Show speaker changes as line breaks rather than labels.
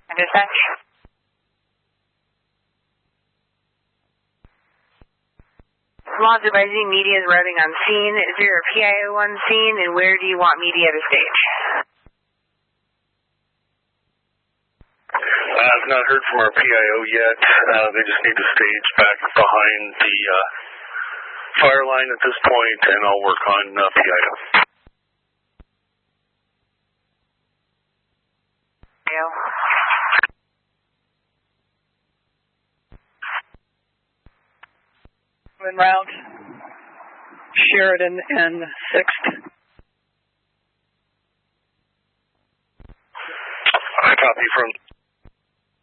Dispatch. Laws advising media is routing on scene. Is there a PIO on scene, and where do you want media to stage?
I've not heard from our PIO yet. They just need to stage back behind the fire line at this point, and I'll work on PIO.
En route, Sheridan and 6th.
I copy from